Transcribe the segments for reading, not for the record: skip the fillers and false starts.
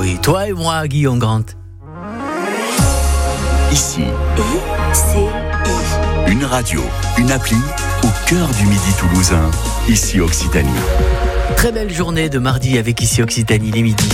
oui, toi et moi, Guillaume Grant. Ici, ICI. une radio, une appli au cœur du Midi toulousain. Ici Occitanie. Très belle journée de mardi avec Ici Occitanie, les midis.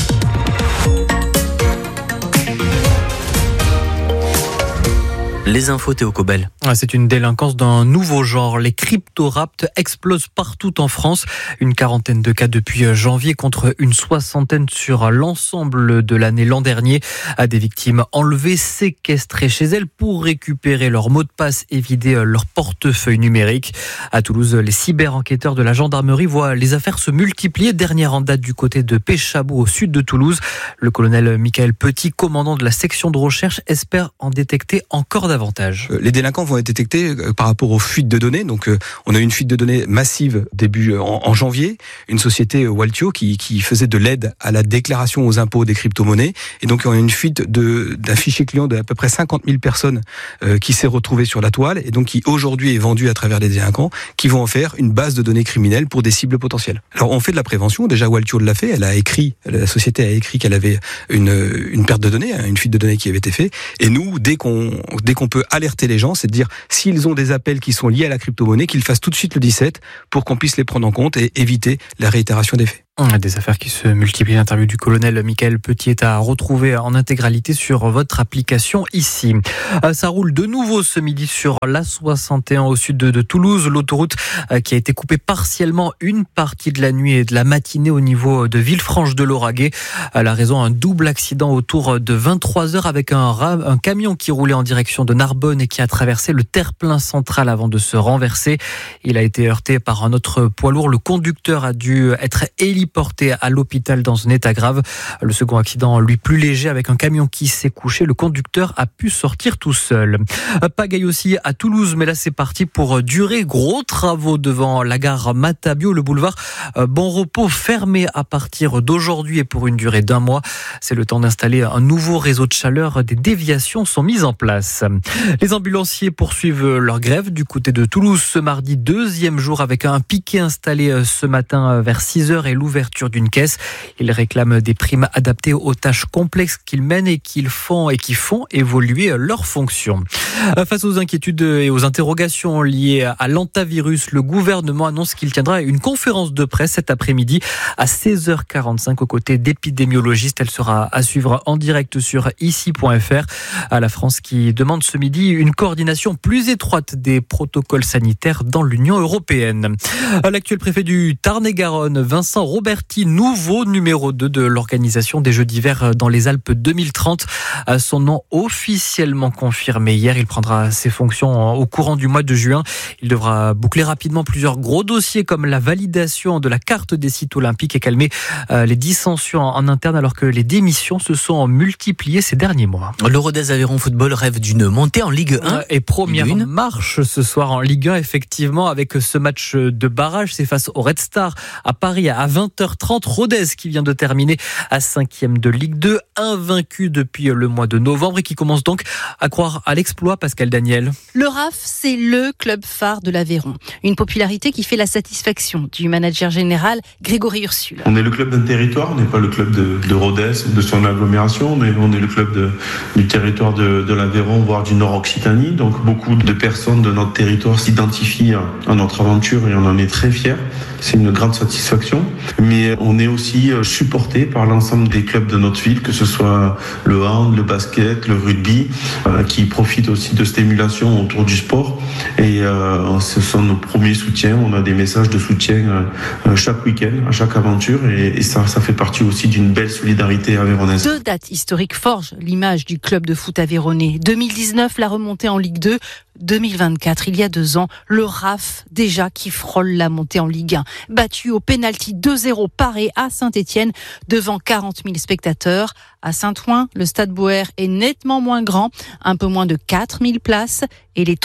Les infos Théo Cobel. C'est une délinquance d'un nouveau genre. Les cryptoraptes explosent partout en France. Une quarantaine de cas depuis janvier contre une soixantaine sur l'ensemble de l'an dernier. Des victimes enlevées, séquestrées chez elles pour récupérer leur mot de passe et vider leur portefeuille numérique. À Toulouse, les cyber-enquêteurs de la gendarmerie voient les affaires se multiplier. Dernière en date du côté de Péchabou au sud de Toulouse. Le colonel Michael Petit, commandant de la section de recherche, espère en détecter encore davantage. Les délinquants vont être détectés par rapport aux fuites de données. Donc, on a eu une fuite de données massive début en janvier. Une société Waltio qui faisait de l'aide à la déclaration aux impôts des crypto-monnaies. Et donc, on a eu une fuite d'un fichier client d'à peu près 50 000 personnes qui s'est retrouvée sur la toile et donc qui aujourd'hui est vendue à travers les délinquants qui vont en faire une base de données criminelles pour des cibles potentielles. Alors, on fait de la prévention. Déjà, Waltio l'a fait. La société a écrit qu'elle avait une perte de données, une fuite de données qui avait été faite. Et nous, dès qu'on peut alerter les gens, c'est de dire s'ils ont des appels qui sont liés à la crypto-monnaie, qu'ils fassent tout de suite le 17 pour qu'on puisse les prendre en compte et éviter la réitération des faits. Des affaires qui se multiplient. L'interview du colonel Michael Petit est à retrouver en intégralité sur votre application ici. Ça roule de nouveau ce midi sur l'A61 au sud de Toulouse. L'autoroute qui a été coupée partiellement une partie de la nuit et de la matinée au niveau de Villefranche-de-Lauragais. La raison, un double accident autour de 23h avec un camion qui roulait en direction de Narbonne et qui a traversé le terre-plein central avant de se renverser. Il a été heurté par un autre poids lourd. Le conducteur a dû être héliporté à l'hôpital dans un état grave. Le second accident, lui, plus léger, avec un camion qui s'est couché. Le conducteur a pu sortir tout seul. Pagaille aussi à Toulouse, mais là c'est parti pour durer. Gros travaux devant la gare Matabio, le boulevard Bon Repos fermé à partir d'aujourd'hui et pour une durée d'1 mois. C'est le temps d'installer un nouveau réseau de chaleur. Des déviations sont mises en place. Les ambulanciers poursuivent leur grève du côté de Toulouse ce mardi, 2e jour avec un piquet installé ce matin vers 6h et l'ouverture d'une caisse. Ils réclament des primes adaptées aux tâches complexes qu'ils mènent et qui font évoluer leurs fonctions. Face aux inquiétudes et aux interrogations liées à l'antavirus, le gouvernement annonce qu'il tiendra une conférence de presse cet après-midi à 16h45 aux côtés d'épidémiologistes. Elle sera à suivre en direct sur ici.fr. À la France qui demande ce midi une coordination plus étroite des protocoles sanitaires dans l'Union européenne. L'actuel préfet du Tarn-et-Garonne, Vincent Roberti, nouveau numéro 2 de l'organisation des Jeux d'hiver dans les Alpes 2030. Son nom officiellement confirmé hier. Il prendra ses fonctions au courant du mois de juin. Il devra boucler rapidement plusieurs gros dossiers comme la validation de la carte des sites olympiques et calmer les dissensions en interne alors que les démissions se sont multipliées ces derniers mois. Le Rodez Aveyron Football rêve d'une montée en Ligue 1. Et première marche ce soir en Ligue 1, effectivement, avec ce match de barrage. C'est face au Red Star à Paris à 20h30. Rodez qui vient de terminer à 5e de Ligue 2, invaincu depuis le mois de novembre et qui commence donc à croire à l'exploit. Pascal Daniel. Le RAF, c'est le club phare de l'Aveyron. Une popularité qui fait la satisfaction du manager général Grégory Ursule. On est le club d'un territoire, on n'est pas le club de Rodez ou de son agglomération, mais on est le club du territoire de l'Aveyron, voire du Nord-Occitanie. Donc beaucoup de personnes de notre territoire s'identifient à notre aventure et on en est très fiers. C'est une grande satisfaction. Mais on est aussi supporté par l'ensemble des clubs de notre ville, que ce soit le hand, le basket, le rugby, qui profitent aussi de stimulation autour du sport. Et ce sont nos premiers soutiens. On a des messages de soutien chaque week-end, à chaque aventure. Et ça fait partie aussi d'une belle solidarité aveyronnaise. 2 dates historiques forgent l'image du club de foot aveyronnais. 2019, la remontée en Ligue 2. 2024, il y a 2 ans, le RAF déjà qui frôle la montée en Ligue 1. Battu au pénalty 2-0 paré à Saint-Étienne devant 40 000 spectateurs. À Saint-Ouen, le stade Boer est nettement moins grand, un peu moins de 4 000 places et les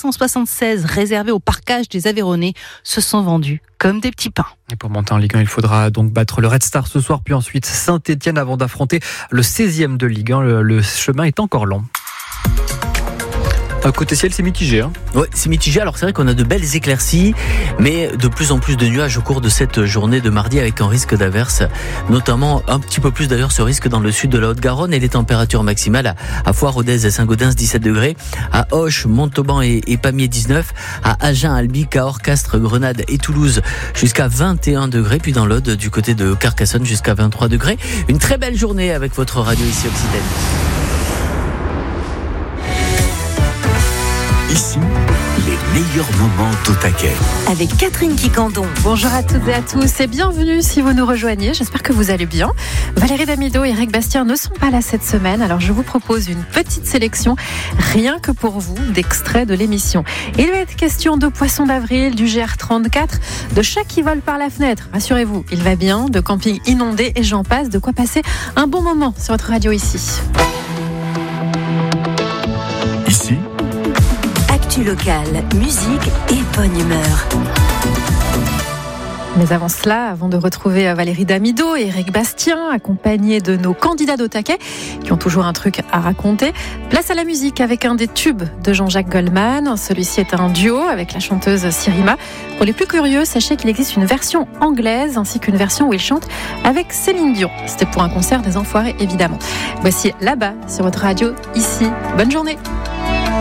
376 réservés au parquage des Aveyronnais se sont vendus comme des petits pains. Et pour monter en Ligue 1, il faudra donc battre le Red Star ce soir, puis ensuite Saint-Étienne avant d'affronter le 16e de Ligue 1. Le chemin est encore long. Côté ciel, c'est mitigé. Ouais, c'est mitigé. Alors c'est vrai qu'on a de belles éclaircies, mais de plus en plus de nuages au cours de cette journée de mardi avec un risque d'averse, notamment un petit peu plus d'ailleurs ce risque dans le sud de la Haute-Garonne et les températures maximales à Foix, Rodez et Saint-Gaudens 17 degrés, à Auch, Montauban et Pamiers 19, à Agen, Albi, Cahors, Castres, Grenade et Toulouse jusqu'à 21 degrés, puis dans l'Aude du côté de Carcassonne jusqu'à 23 degrés. Une très belle journée avec votre radio ici Occitanie. Ici, les meilleurs moments au taquet. Avec Catherine Quicandon. Bonjour à toutes et à tous et bienvenue si vous nous rejoignez. J'espère que vous allez bien. Valérie Damido et Eric Bastien ne sont pas là cette semaine, alors je vous propose une petite sélection, rien que pour vous, d'extraits de l'émission. Il va être question de poissons d'avril, du GR34, de chats qui volent par la fenêtre. Rassurez-vous, il va bien, de camping inondé et j'en passe, de quoi passer un bon moment sur votre radio ici. Ici, Actu locale, musique et bonne humeur. Mais avant cela, avant de retrouver Valérie Damido et Eric Bastien, accompagnés de nos candidats d'au taquet, qui ont toujours un truc à raconter, place à la musique avec un des tubes de Jean-Jacques Goldman. Celui-ci est un duo avec la chanteuse Sirima. Pour les plus curieux, sachez qu'il existe une version anglaise ainsi qu'une version où il chante avec Céline Dion. C'était pour un concert des Enfoirés, évidemment. Voici Là-bas sur votre radio, ici. Bonne journée.